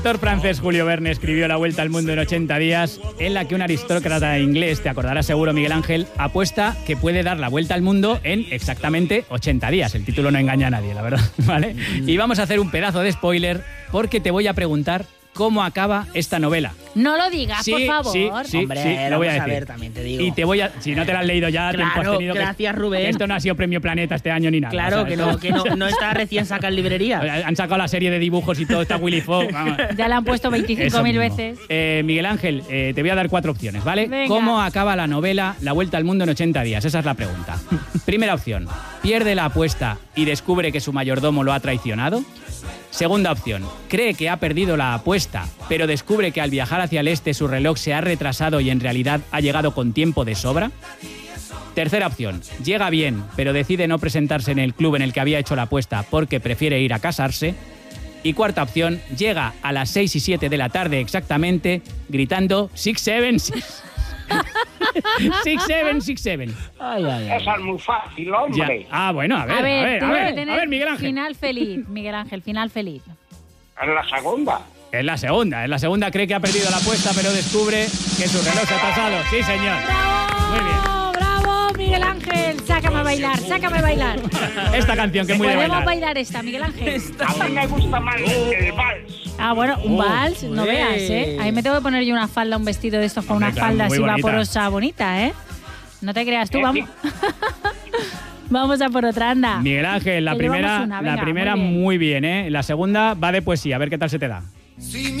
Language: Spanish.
El francés Julio Verne escribió La Vuelta al Mundo en 80 días, en la que un aristócrata inglés, te acordarás seguro Miguel Ángel, apuesta que puede dar la vuelta al mundo en exactamente 80 días. El título no engaña a nadie, la verdad, ¿vale? Y vamos a hacer un pedazo de spoiler porque te voy a preguntar cómo acaba esta novela. No lo digas, por favor. Sí, hombre, lo voy a vamos decir. ver, también te digo. Y te voy a... Si no te lo has leído ya, tiempo has Claro, tenido gracias, que, Rubén. Esto no ha sido Premio Planeta este año ni nada. Claro, o sea, que no está recién sacada en librería. Han sacado la serie de dibujos y todo, está Willy Fogg. Vamos. Ya la han puesto 25.000 veces. Miguel Ángel, te voy a dar 4 opciones, ¿vale? Venga. ¿Cómo acaba la novela La Vuelta al Mundo en 80 días? Esa es la pregunta. Primera opción, pierde la apuesta y descubre que su mayordomo lo ha traicionado. Segunda opción, cree que ha perdido la apuesta, pero descubre que al viajar hacia el este su reloj se ha retrasado y en realidad ha llegado con tiempo de sobra. Tercera opción, llega bien, pero decide no presentarse en el club en el que había hecho la apuesta porque prefiere ir a casarse. Y cuarta opción, llega a las 6 y 7 de la tarde exactamente, gritando 676. 6767. Esa es muy fácil, hombre. Bueno, a ver, Miguel Ángel. Final feliz, Miguel Ángel, final feliz. Es la segunda. Es la segunda, cree que ha perdido la apuesta, pero descubre que su reloj se ha atrasado. Sí, señor. ¡Bravo! Muy bien. ¡Bravo, Miguel Ángel! Sácame a bailar, sácame a bailar. Esta canción que es muy de Podemos bailar. bailar esta, Miguel Ángel. A mí me gusta más el vals. Ah, bueno, un vals, no Ué. veas, ¿eh? A mí me tengo que poner yo una falda, un vestido de estos con Hombre, una claro, falda muy así bonita. vaporosa bonita, ¿eh? No te creas tú, vamos. Vamos a por otra, anda. Miguel Ángel, la Que llevamos primera, una, venga, la primera muy bien. muy bien, ¿eh? La segunda va de poesía, a ver qué tal se te da.